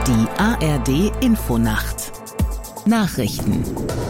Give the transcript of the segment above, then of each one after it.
Die ARD-Infonacht Nachrichten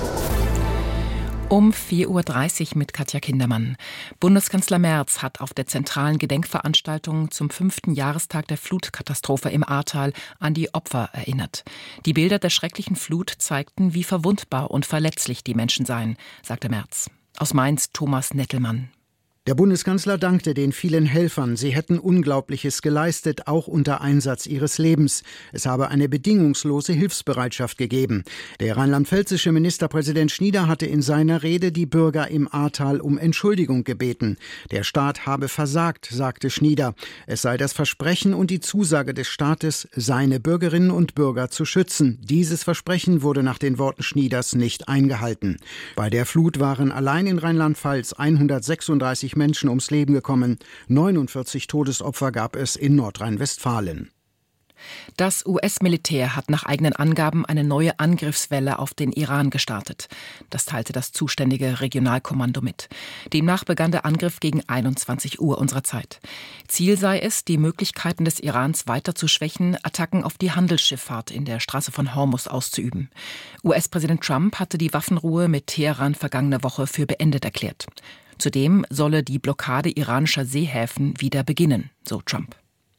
Um 4.30 Uhr mit Katja Kindermann. Bundeskanzler Merz hat auf der zentralen Gedenkveranstaltung zum 5. Jahrestag der Flutkatastrophe im Ahrtal an die Opfer erinnert. Die Bilder der schrecklichen Flut zeigten, wie verwundbar und verletzlich die Menschen seien, sagte Merz. Aus Mainz Thomas Nettelmann. Der Bundeskanzler dankte den vielen Helfern. Sie hätten Unglaubliches geleistet, auch unter Einsatz ihres Lebens. Es habe eine bedingungslose Hilfsbereitschaft gegeben. Der rheinland-pfälzische Ministerpräsident Schnieder hatte in seiner Rede die Bürger im Ahrtal um Entschuldigung gebeten. Der Staat habe versagt, sagte Schnieder. Es sei das Versprechen und die Zusage des Staates, seine Bürgerinnen und Bürger zu schützen. Dieses Versprechen wurde nach den Worten Schnieders nicht eingehalten. Bei der Flut waren allein in Rheinland-Pfalz 136 Menschen ums Leben gekommen. 49 Todesopfer gab es in Nordrhein-Westfalen. Das US-Militär hat nach eigenen Angaben eine neue Angriffswelle auf den Iran gestartet. Das teilte das zuständige Regionalkommando mit. Demnach begann der Angriff gegen 21 Uhr unserer Zeit. Ziel sei es, die Möglichkeiten des Irans weiter zu schwächen, Attacken auf die Handelsschifffahrt in der Straße von Hormuz auszuüben. US-Präsident Trump hatte die Waffenruhe mit Teheran vergangene Woche für beendet erklärt. Zudem solle die Blockade iranischer Seehäfen wieder beginnen, so Trump.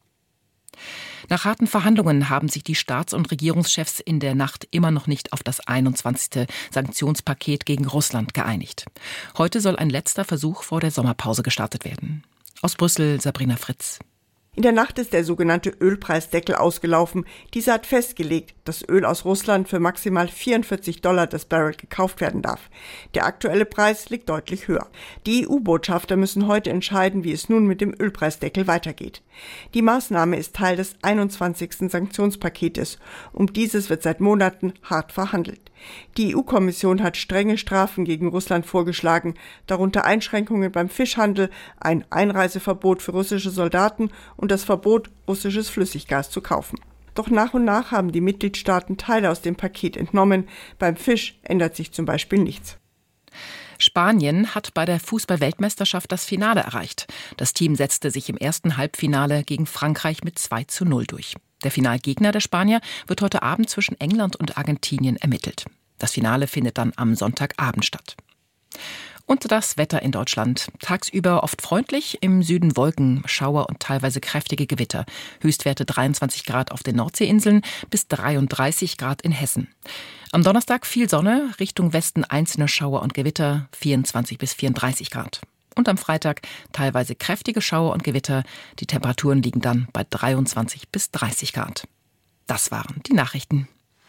Nach harten Verhandlungen haben sich die Staats- und Regierungschefs in der Nacht immer noch nicht auf das 21. Sanktionspaket gegen Russland geeinigt. Heute soll ein letzter Versuch vor der Sommerpause gestartet werden. Aus Brüssel Sabrina Fritz. In der Nacht ist der sogenannte Ölpreisdeckel ausgelaufen. Dieser hat festgelegt, dass Öl aus Russland für maximal $44 das Barrel gekauft werden darf. Der aktuelle Preis liegt deutlich höher. Die EU-Botschafter müssen heute entscheiden, wie es nun mit dem Ölpreisdeckel weitergeht. Die Maßnahme ist Teil des 21. Sanktionspaketes. Um dieses wird seit Monaten hart verhandelt. Die EU-Kommission hat strenge Strafen gegen Russland vorgeschlagen, darunter Einschränkungen beim Fischhandel, ein Einreiseverbot für russische Soldaten und das Verbot, russisches Flüssiggas zu kaufen. Doch nach und nach haben die Mitgliedstaaten Teile aus dem Paket entnommen. Beim Fisch ändert sich zum Beispiel nichts. Spanien hat bei der Fußball-Weltmeisterschaft das Finale erreicht. Das Team setzte sich im ersten Halbfinale gegen Frankreich mit 2:0 durch. Der Finalgegner der Spanier wird heute Abend zwischen England und Argentinien ermittelt. Das Finale findet dann am Sonntagabend statt. Und das Wetter in Deutschland. Tagsüber oft freundlich, im Süden Wolken, Schauer und teilweise kräftige Gewitter. Höchstwerte 23 Grad auf den Nordseeinseln bis 33 Grad in Hessen. Am Donnerstag viel Sonne, Richtung Westen einzelne Schauer und Gewitter, 24 bis 34 Grad. Und am Freitag teilweise kräftige Schauer und Gewitter. Die Temperaturen liegen dann bei 23 bis 30 Grad. Das waren die Nachrichten.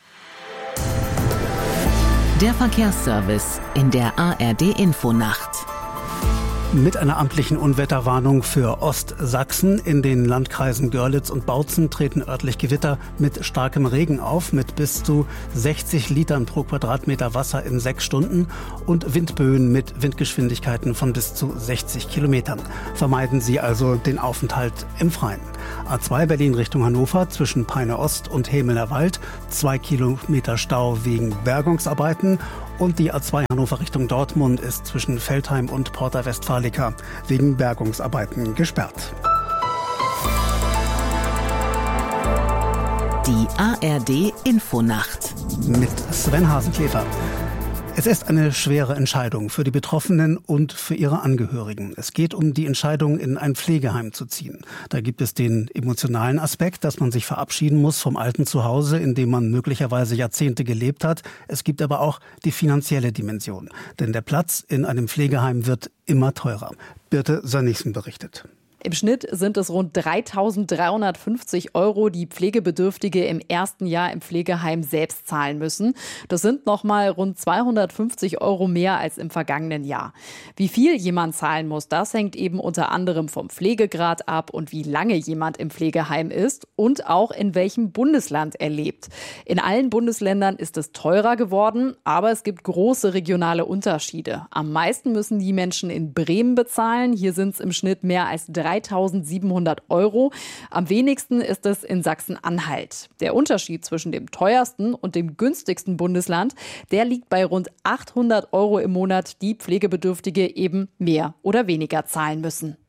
Der Verkehrsservice in der ARD-Infonacht. Mit einer amtlichen Unwetterwarnung für Ostsachsen. In den Landkreisen Görlitz und Bautzen treten örtlich Gewitter mit starkem Regen auf, mit bis zu 60 Litern pro Quadratmeter Wasser in 6 Stunden und Windböen mit Windgeschwindigkeiten von bis zu 60 Kilometern. Vermeiden Sie also den Aufenthalt im Freien. A2 Berlin Richtung Hannover zwischen Peine Ost und Hemelner Wald, 2 Kilometer Stau wegen Bergungsarbeiten. Und die A2 Hannover Richtung Dortmund ist zwischen Veltheim und Porta Westfalica wegen Bergungsarbeiten gesperrt. Die ARD-Infonacht Mit Sven Hasenklefer. Es ist eine schwere Entscheidung für die Betroffenen und für ihre Angehörigen. Es geht um die Entscheidung, in ein Pflegeheim zu ziehen. Da gibt es den emotionalen Aspekt, dass man sich verabschieden muss vom alten Zuhause, in dem man möglicherweise Jahrzehnte gelebt hat. Es gibt aber auch die finanzielle Dimension. Denn der Platz in einem Pflegeheim wird immer teurer. Birte Sönnigsen berichtet. Im Schnitt sind es rund 3.350 €, die Pflegebedürftige im ersten Jahr im Pflegeheim selbst zahlen müssen. Das sind nochmal rund 250 € mehr als im vergangenen Jahr. Wie viel jemand zahlen muss, das hängt eben unter anderem vom Pflegegrad ab und wie lange jemand im Pflegeheim ist und auch in welchem Bundesland er lebt. In allen Bundesländern ist es teurer geworden, aber es gibt große regionale Unterschiede. Am meisten müssen die Menschen in Bremen bezahlen. Hier sind es im Schnitt mehr als 3.700 €. Am wenigsten ist es in Sachsen-Anhalt. Der Unterschied zwischen dem teuersten und dem günstigsten Bundesland, der liegt bei rund 800 € im Monat, die Pflegebedürftige eben mehr oder weniger zahlen müssen.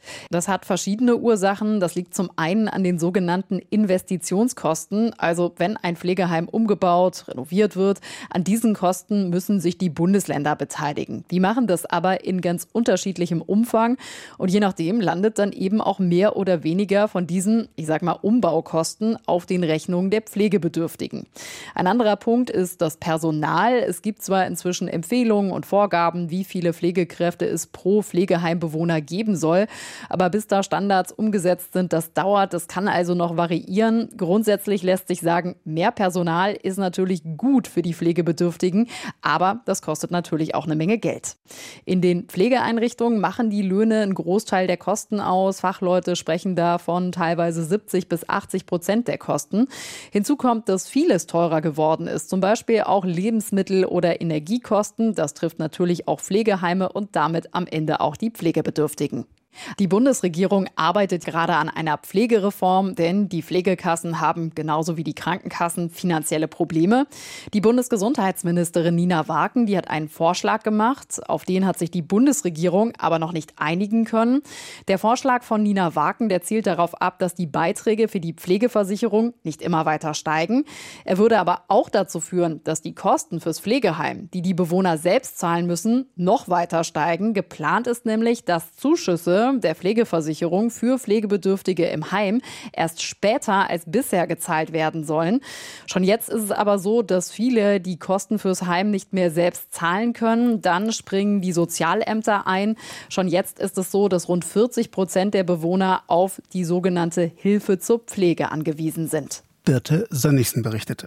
Das hat verschiedene Ursachen. Das liegt zum einen an den sogenannten Investitionskosten. Also wenn ein Pflegeheim umgebaut, renoviert wird, an diesen Kosten müssen sich die Bundesländer beteiligen. Die machen das aber in ganz unterschiedlichem Umfang. Und je nachdem landet dann eben auch mehr oder weniger von diesen, Umbaukosten auf den Rechnungen der Pflegebedürftigen. Ein anderer Punkt ist das Personal. Es gibt zwar inzwischen Empfehlungen und Vorgaben, wie viele Pflegekräfte es pro Pflegeheimbewohner geben soll. Aber bis da Standards umgesetzt sind, das dauert. Das kann also noch variieren. Grundsätzlich lässt sich sagen, mehr Personal ist natürlich gut für die Pflegebedürftigen, aber das kostet natürlich auch eine Menge Geld. In den Pflegeeinrichtungen machen die Löhne einen Großteil der Kosten aus. Fachleute sprechen da von teilweise 70-80% der Kosten. Hinzu kommt, dass vieles teurer geworden ist, zum Beispiel auch Lebensmittel- oder Energiekosten. Das trifft natürlich auch Pflegeheime und damit am Ende auch die Pflegebedürftigen. Die Bundesregierung arbeitet gerade an einer Pflegereform, denn die Pflegekassen haben genauso wie die Krankenkassen finanzielle Probleme. Die Bundesgesundheitsministerin Nina Waken, die hat einen Vorschlag gemacht, auf den hat sich die Bundesregierung aber noch nicht einigen können. Der Vorschlag von Nina Waken, der zielt darauf ab, dass die Beiträge für die Pflegeversicherung nicht immer weiter steigen. Er würde aber auch dazu führen, dass die Kosten fürs Pflegeheim, die die Bewohner selbst zahlen müssen, noch weiter steigen. Geplant ist nämlich, dass Zuschüsse der Pflegeversicherung für Pflegebedürftige im Heim erst später als bisher gezahlt werden sollen. Schon jetzt ist es aber so, dass viele die Kosten fürs Heim nicht mehr selbst zahlen können. Dann springen die Sozialämter ein. Schon jetzt ist es so, dass rund 40% der Bewohner auf die sogenannte Hilfe zur Pflege angewiesen sind. Birte Sönnigsen berichtete.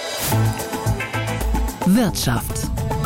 Wirtschaft.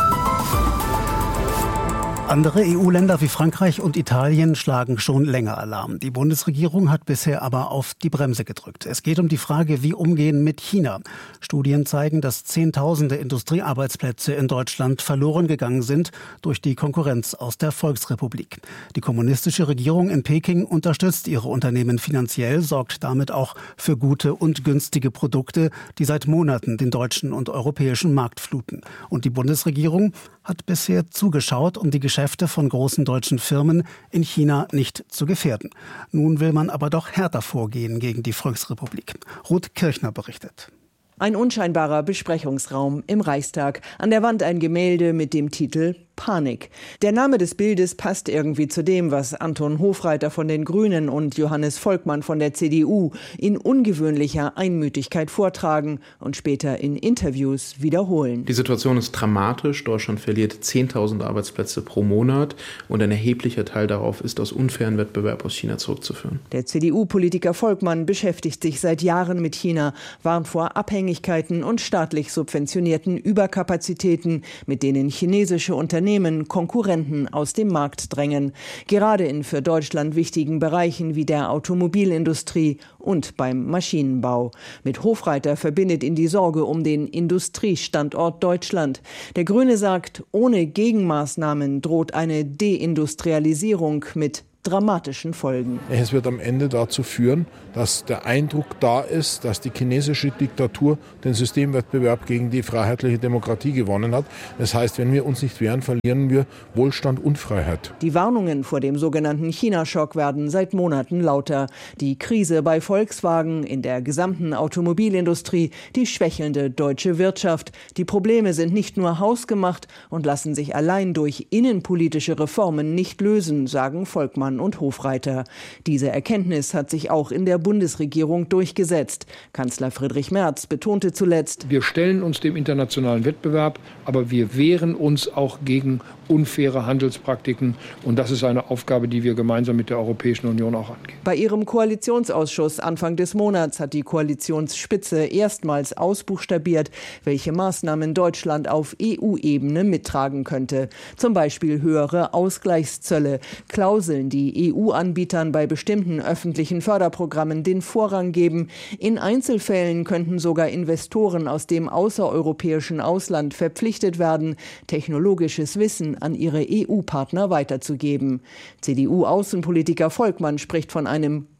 Andere EU-Länder wie Frankreich und Italien schlagen schon länger Alarm. Die Bundesregierung hat bisher aber auf die Bremse gedrückt. Es geht um die Frage, wie umgehen mit China. Studien zeigen, dass Zehntausende Industriearbeitsplätze in Deutschland verloren gegangen sind durch die Konkurrenz aus der Volksrepublik. Die kommunistische Regierung in Peking unterstützt ihre Unternehmen finanziell, sorgt damit auch für gute und günstige Produkte, die seit Monaten den deutschen und europäischen Markt fluten. Und die Bundesregierung hat bisher zugeschaut, um die Geschäfte von großen deutschen Firmen in China nicht zu gefährden. Nun will man aber doch härter vorgehen gegen die Volksrepublik. Ruth Kirchner berichtet. Ein unscheinbarer Besprechungsraum im Reichstag. An der Wand ein Gemälde mit dem Titel Panik. Der Name des Bildes passt irgendwie zu dem, was Anton Hofreiter von den Grünen und Johannes Volkmann von der CDU in ungewöhnlicher Einmütigkeit vortragen und später in Interviews wiederholen. Die Situation ist dramatisch. Deutschland verliert 10.000 Arbeitsplätze pro Monat und ein erheblicher Teil darauf ist aus unfairen Wettbewerb aus China zurückzuführen. Der CDU-Politiker Volkmann beschäftigt sich seit Jahren mit China, warnt vor Abhängigkeiten und staatlich subventionierten Überkapazitäten, mit denen chinesische Unternehmen Konkurrenten aus dem Markt drängen. Gerade in für Deutschland wichtigen Bereichen wie der Automobilindustrie und beim Maschinenbau. Mit Hofreiter verbindet ihn die Sorge um den Industriestandort Deutschland. Der Grüne sagt, ohne Gegenmaßnahmen droht eine Deindustrialisierung mit dramatischen Folgen. Es wird am Ende dazu führen, dass der Eindruck da ist, dass die chinesische Diktatur den Systemwettbewerb gegen die freiheitliche Demokratie gewonnen hat. Das heißt, wenn wir uns nicht wehren, verlieren wir Wohlstand und Freiheit. Die Warnungen vor dem sogenannten China-Schock werden seit Monaten lauter. Die Krise bei Volkswagen, in der gesamten Automobilindustrie, die schwächelnde deutsche Wirtschaft. Die Probleme sind nicht nur hausgemacht und lassen sich allein durch innenpolitische Reformen nicht lösen, sagen Volkmann und Hofreiter. Diese Erkenntnis hat sich auch in der Bundesregierung durchgesetzt. Kanzler Friedrich Merz betonte zuletzt: Wir stellen uns dem internationalen Wettbewerb, aber wir wehren uns auch gegen unfaire Handelspraktiken. Und das ist eine Aufgabe, die wir gemeinsam mit der Europäischen Union auch angehen. Bei ihrem Koalitionsausschuss Anfang des Monats hat die Koalitionsspitze erstmals ausbuchstabiert, welche Maßnahmen Deutschland auf EU-Ebene mittragen könnte. Zum Beispiel höhere Ausgleichszölle, Klauseln, die EU-Anbietern bei bestimmten öffentlichen Förderprogrammen den Vorrang geben. In Einzelfällen könnten sogar Investoren aus dem außereuropäischen Ausland verpflichtet werden, technologisches Wissen an ihre EU-Partner weiterzugeben. CDU-Außenpolitiker Volkmann spricht von einem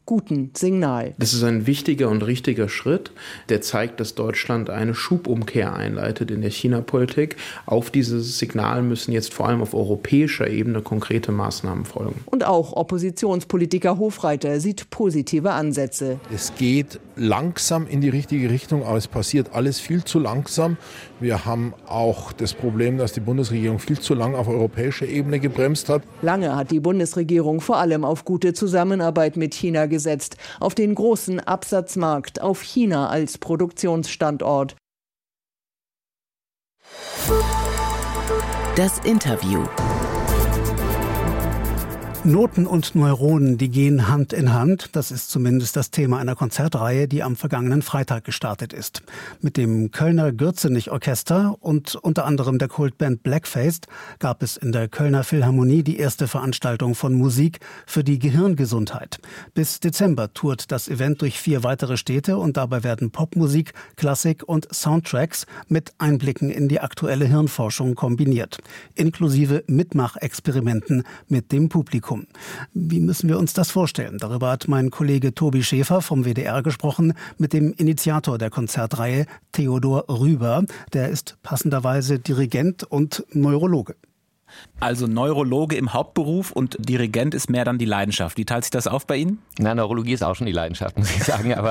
guten Signal. Das ist ein wichtiger und richtiger Schritt, der zeigt, dass Deutschland eine Schubumkehr einleitet in der China-Politik. Auf dieses Signal müssen jetzt vor allem auf europäischer Ebene konkrete Maßnahmen folgen. Und auch Oppositionspolitiker Hofreiter sieht positive Ansätze. Es geht langsam in die richtige Richtung, aber es passiert alles viel zu langsam. Wir haben auch das Problem, dass die Bundesregierung viel zu lange auf europäischer Ebene gebremst hat. Lange hat die Bundesregierung vor allem auf gute Zusammenarbeit mit China gesetzt, auf den großen Absatzmarkt, auf China als Produktionsstandort. Das Interview. Noten und Neuronen, die gehen Hand in Hand. Das ist zumindest das Thema einer Konzertreihe, die am vergangenen Freitag gestartet ist. Mit dem Kölner Gürzenich-Orchester und unter anderem der Kultband Blackfaced gab es in der Kölner Philharmonie die erste Veranstaltung von Musik für die Gehirngesundheit. Bis Dezember tourt das Event durch 4 weitere Städte und dabei werden Popmusik, Klassik und Soundtracks mit Einblicken in die aktuelle Hirnforschung kombiniert, inklusive Mitmachexperimenten mit dem Publikum. Wie müssen wir uns das vorstellen? Darüber hat mein Kollege Tobi Schäfer vom WDR gesprochen mit dem Initiator der Konzertreihe, Theodor Rüber. Der ist passenderweise Dirigent und Neurologe. Also Neurologe im Hauptberuf und Dirigent ist mehr dann die Leidenschaft. Wie teilt sich das auf bei Ihnen? Na, Neurologie ist auch schon die Leidenschaft, muss ich sagen, aber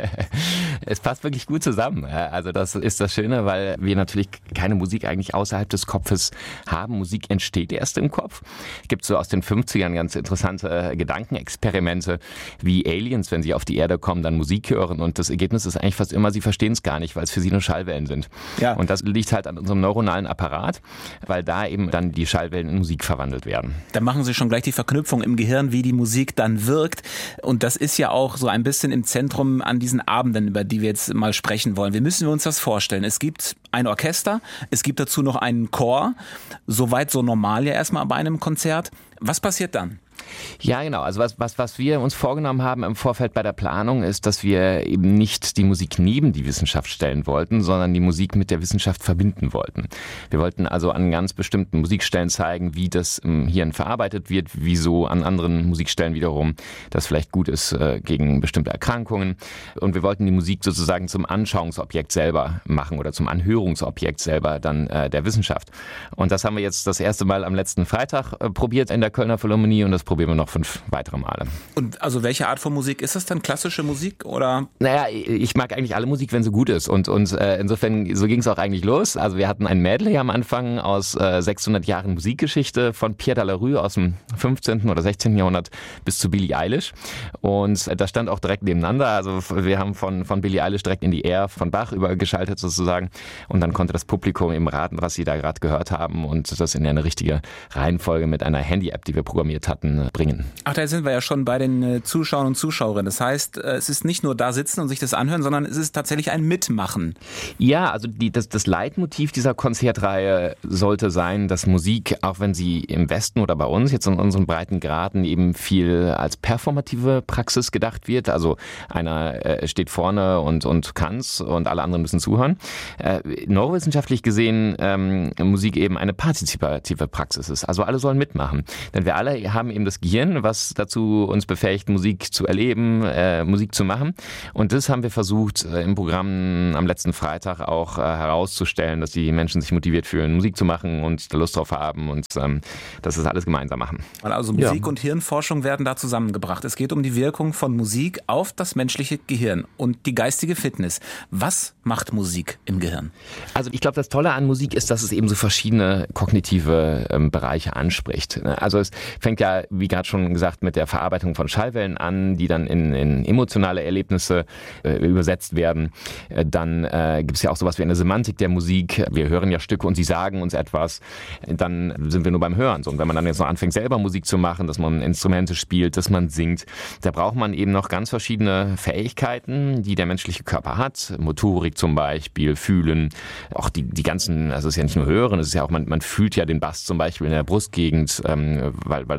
es passt wirklich gut zusammen. Also das ist das Schöne, weil wir natürlich keine Musik eigentlich außerhalb des Kopfes haben. Musik entsteht erst im Kopf. Es gibt so aus den 50ern ganz interessante Gedankenexperimente, wie Aliens, wenn sie auf die Erde kommen, dann Musik hören und das Ergebnis ist eigentlich fast immer, sie verstehen es gar nicht, weil es für sie nur Schallwellen sind. Ja. Und das liegt halt an unserem neuronalen Apparat, weil da eben dann die Schallwellen in Musik verwandelt werden. Da machen Sie schon gleich die Verknüpfung im Gehirn, wie die Musik dann wirkt. Und das ist ja auch so ein bisschen im Zentrum an diesen Abenden, über die wir jetzt mal sprechen wollen. Wie müssen wir uns das vorstellen? Es gibt ein Orchester, es gibt dazu noch einen Chor. Soweit so normal ja erstmal bei einem Konzert. Was passiert dann? Ja, genau. Also was wir uns vorgenommen haben im Vorfeld bei der Planung ist, dass wir eben nicht die Musik neben die Wissenschaft stellen wollten, sondern die Musik mit der Wissenschaft verbinden wollten. Wir wollten also an ganz bestimmten Musikstellen zeigen, wie das im Hirn verarbeitet wird, wieso an anderen Musikstellen wiederum das vielleicht gut ist gegen bestimmte Erkrankungen. Und wir wollten die Musik sozusagen zum Anschauungsobjekt selber machen oder zum Anhörungsobjekt selber dann der Wissenschaft. Und das haben wir jetzt das erste Mal am letzten Freitag probiert in der Kölner Philharmonie und das probieren wir noch 5 weitere Male. Und also welche Art von Musik ist das dann? Klassische Musik oder? Naja, ich mag eigentlich alle Musik, wenn sie gut ist. Und insofern, so ging es auch eigentlich los. Also wir hatten ein Medley am Anfang aus 600 Jahren Musikgeschichte von Pierre Delarue aus dem 15. oder 16. Jahrhundert bis zu Billie Eilish. Und das stand auch direkt nebeneinander. Also wir haben von Billie Eilish direkt in die Air von Bach übergeschaltet sozusagen. Und dann konnte das Publikum eben raten, was sie da gerade gehört haben und das in eine richtige Reihenfolge mit einer Handy-App, die wir programmiert hatten, bringen. Ach, da sind wir ja schon bei den Zuschauern und Zuschauerinnen. Das heißt, es ist nicht nur da sitzen und sich das anhören, sondern es ist tatsächlich ein Mitmachen. Ja, also das Leitmotiv dieser Konzertreihe sollte sein, dass Musik, auch wenn sie im Westen oder bei uns jetzt in unseren Breitengraden eben viel als performative Praxis gedacht wird. Also einer steht vorne und kann's und alle anderen müssen zuhören. Neurowissenschaftlich gesehen Musik eben eine partizipative Praxis ist. Also alle sollen mitmachen. Denn wir alle haben eben das Gehirn, was dazu uns befähigt, Musik zu erleben, Musik zu machen. Und das haben wir versucht im Programm am letzten Freitag auch herauszustellen, dass die Menschen sich motiviert fühlen, Musik zu machen und Lust drauf haben und dass wir alles gemeinsam machen. Also Musik und Hirnforschung werden da zusammengebracht. Es geht um die Wirkung von Musik auf das menschliche Gehirn und die geistige Fitness. Was macht Musik im Gehirn? Also ich glaube, das Tolle an Musik ist, dass es eben so verschiedene kognitive Bereiche anspricht. Also es fängt ja, wie gerade schon gesagt, mit der Verarbeitung von Schallwellen an, die dann in emotionale Erlebnisse übersetzt werden. Dann gibt es ja auch sowas wie eine Semantik der Musik. Wir hören ja Stücke und sie sagen uns etwas. Dann sind wir nur beim Hören. So, und wenn man dann jetzt noch anfängt, selber Musik zu machen, dass man Instrumente spielt, dass man singt, da braucht man eben noch ganz verschiedene Fähigkeiten, die der menschliche Körper hat. Motorik zum Beispiel, Fühlen, auch die ganzen, also es ist ja nicht nur Hören, es ist ja auch, man fühlt ja den Bass zum Beispiel in der Brustgegend, weil es dort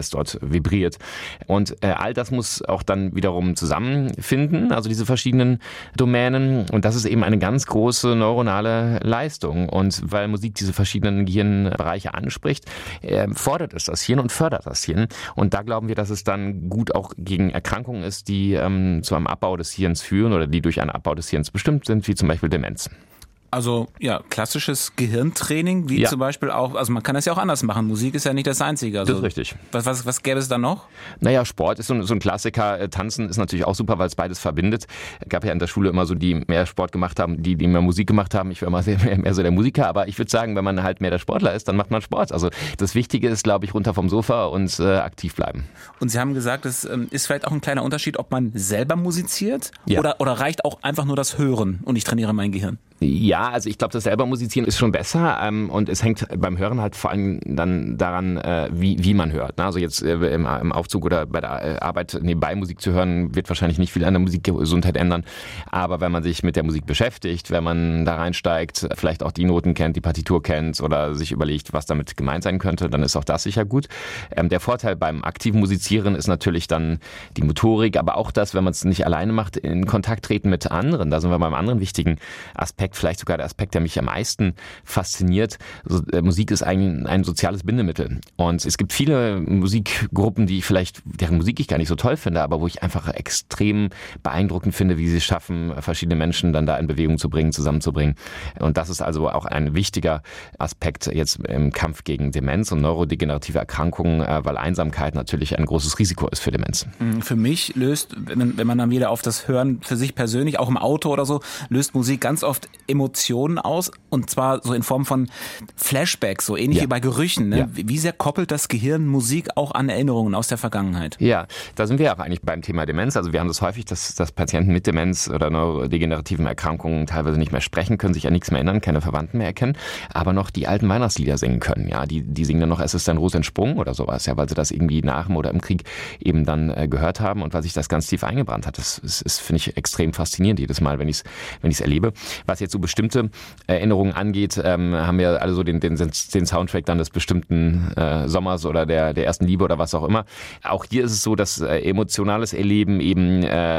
vibriert. Und all das muss auch dann wiederum zusammenfinden, also diese verschiedenen Domänen. Und das ist eben eine ganz große neuronale Leistung. Und weil Musik diese verschiedenen Gehirnbereiche anspricht, fordert es das Hirn und fördert das Hirn. Und da glauben wir, dass es dann gut auch gegen Erkrankungen ist, die zu einem Abbau des Hirns führen oder die durch einen Abbau des Hirns bestimmt sind, wie zum Beispiel Demenz. Also ja, klassisches Gehirntraining, wie zum Beispiel auch, also man kann das ja auch anders machen. Musik ist ja nicht das Einzige. Also, das ist richtig. Was gäbe es da noch? Naja, Sport ist so ein Klassiker. Tanzen ist natürlich auch super, weil es beides verbindet. Es gab ja in der Schule immer so, die mehr Sport gemacht haben, die mehr Musik gemacht haben. Ich war immer mehr so der Musiker, aber ich würde sagen, wenn man halt mehr der Sportler ist, dann macht man Sport. Also das Wichtige ist, glaube ich, runter vom Sofa und aktiv bleiben. Und Sie haben gesagt, es ist vielleicht auch ein kleiner Unterschied, ob man selber musiziert oder reicht auch einfach nur das Hören und ich trainiere mein Gehirn? Ja, also ich glaube, das selber musizieren ist schon besser und es hängt beim Hören halt vor allem dann daran, wie man hört. Also jetzt im Aufzug oder bei der Arbeit nebenbei Musik zu hören, wird wahrscheinlich nicht viel an der Musikgesundheit ändern. Aber wenn man sich mit der Musik beschäftigt, wenn man da reinsteigt, vielleicht auch die Noten kennt, die Partitur kennt oder sich überlegt, was damit gemeint sein könnte, dann ist auch das sicher gut. Der Vorteil beim aktiven Musizieren ist natürlich dann die Motorik, aber auch das, wenn man es nicht alleine macht, in Kontakt treten mit anderen. Da sind wir beim anderen wichtigen Aspekt, vielleicht sogar der Aspekt, der mich am meisten fasziniert. Also, Musik ist ein soziales Bindemittel. Und es gibt viele Musikgruppen, deren Musik ich gar nicht so toll finde, aber wo ich einfach extrem beeindruckend finde, wie sie es schaffen, verschiedene Menschen dann da in Bewegung zu bringen, zusammenzubringen. Und das ist also auch ein wichtiger Aspekt jetzt im Kampf gegen Demenz und neurodegenerative Erkrankungen, weil Einsamkeit natürlich ein großes Risiko ist für Demenz. Für mich löst, wenn man dann wieder auf das Hören für sich persönlich, auch im Auto oder so, löst Musik ganz oft Emotionen aus, und zwar so in Form von Flashbacks, so ähnlich wie bei Gerüchen. Ne? Ja. Wie sehr koppelt das Gehirn Musik auch an Erinnerungen aus der Vergangenheit? Ja, da sind wir auch eigentlich beim Thema Demenz. Also wir haben das häufig, dass Patienten mit Demenz oder neurodegenerativen Erkrankungen teilweise nicht mehr sprechen können, sich an nichts mehr erinnern, keine Verwandten mehr erkennen, aber noch die alten Weihnachtslieder singen können. Ja, die singen dann noch, es ist ein Ros entsprungen oder sowas, ja, weil sie das irgendwie nach dem oder im Krieg eben dann gehört haben und weil sich das ganz tief eingebrannt hat. Das ist finde ich, extrem faszinierend jedes Mal, wenn ich es erlebe. Was jetzt so bestimmte Erinnerungen angeht, haben wir alle so den Soundtrack dann des bestimmten Sommers oder der ersten Liebe oder was auch immer. Auch hier ist es so, dass emotionales Erleben eben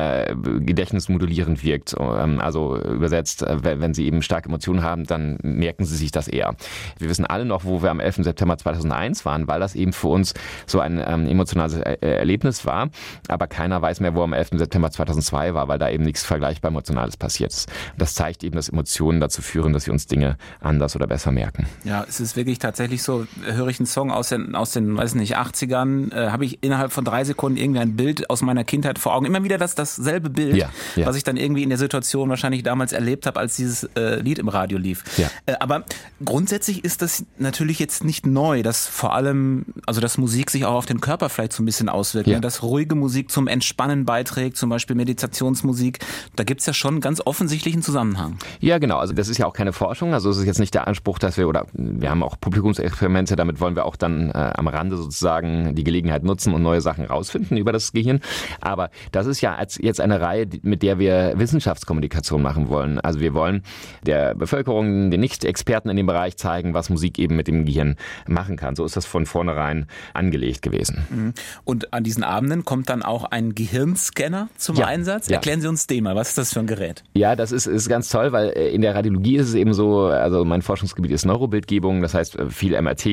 gedächtnismodulierend wirkt. Also übersetzt, wenn Sie eben starke Emotionen haben, dann merken Sie sich das eher. Wir wissen alle noch, wo wir am 11. September 2001 waren, weil das eben für uns so ein emotionales Erlebnis war. Aber keiner weiß mehr, wo am 11. September 2002 war, weil da eben nichts vergleichbar Emotionales passiert ist. Das zeigt eben, dass Emotionen dazu führen, dass wir uns Dinge anders oder besser merken. Ja, es ist wirklich tatsächlich so, höre ich einen Song aus den weiß nicht, 80ern, habe ich innerhalb von 3 Sekunden irgendwie ein Bild aus meiner Kindheit vor Augen. Immer wieder dasselbe Bild, was ich dann irgendwie in der Situation wahrscheinlich damals erlebt habe, als dieses Lied im Radio lief. Ja. Aber grundsätzlich ist das natürlich jetzt nicht neu, dass vor allem, also dass Musik sich auch auf den Körper vielleicht so ein bisschen auswirkt. Ja. Dass ruhige Musik zum Entspannen beiträgt, zum Beispiel Meditationsmusik. Da gibt es ja schon einen ganz offensichtlichen Zusammenhang. Ja, genau. Also das ist ja auch keine Forschung. Also es ist jetzt nicht der Anspruch, dass wir haben auch Publikumsexperimente, damit wollen wir auch dann am Rande sozusagen die Gelegenheit nutzen und neue Sachen rausfinden über das Gehirn. Aber das ist ja jetzt eine Reihe, mit der wir Wissenschaftskommunikation machen wollen. Also wir wollen der Bevölkerung, den Nicht-Experten in dem Bereich zeigen, was Musik eben mit dem Gehirn machen kann. So ist das von vornherein angelegt gewesen. Und an diesen Abenden kommt dann auch ein Gehirnscanner zum Einsatz. Erklären Sie uns den mal. Was ist das für ein Gerät? Ja, das ist ganz toll, weil in der Radiologie ist es eben so, also mein Forschungsgebiet ist Neurobildgebung, das heißt viel MRT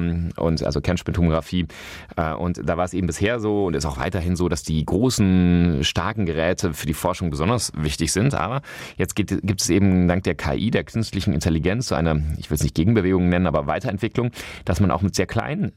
und also Kernspintomographie. Und da war es eben bisher so und ist auch weiterhin so, dass die großen, starken Geräte für die Forschung besonders wichtig sind. Aber jetzt gibt es eben dank der KI, der künstlichen Intelligenz, so eine, ich will es nicht Gegenbewegung nennen, aber Weiterentwicklung, dass man auch mit sehr kleinen